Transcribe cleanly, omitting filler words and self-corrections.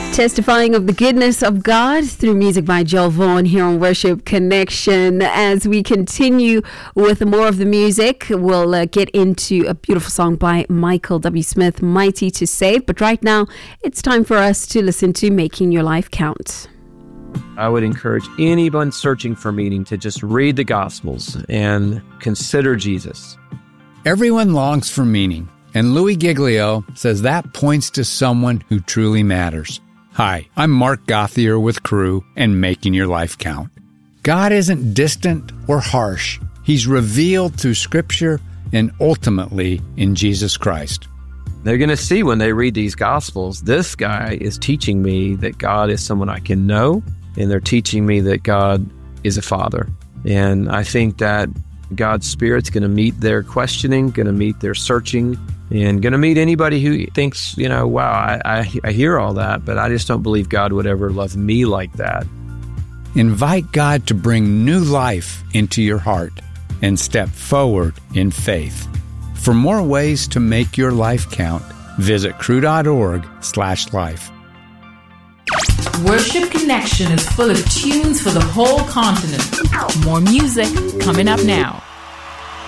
Testifying of the goodness of God through music by Joel Vaughan here on Worship Connection. As we continue with more of the music, we'll get into a beautiful song by Michael W. Smith, Mighty to Save. But right now, it's time for us to listen to Making Your Life Count. I would encourage anyone searching for meaning to just read the Gospels and consider Jesus. Everyone longs for meaning, and Louis Giglio says that points to someone who truly matters. Hi, I'm Mark Gauthier with Crew and Making Your Life Count. God isn't distant or harsh. He's revealed through Scripture and ultimately in Jesus Christ. They're going to see when they read these Gospels, this guy is teaching me that God is someone I can know, and they're teaching me that God is a father. And I think that God's Spirit's going to meet their questioning, going to meet their searching, and going to meet anybody who thinks, wow, I hear all that, but I just don't believe God would ever love me like that. Invite God to bring new life into your heart and step forward in faith. For more ways to make your life count, visit crew.org/life. Worship Connection is full of tunes for the whole continent. More music coming up now.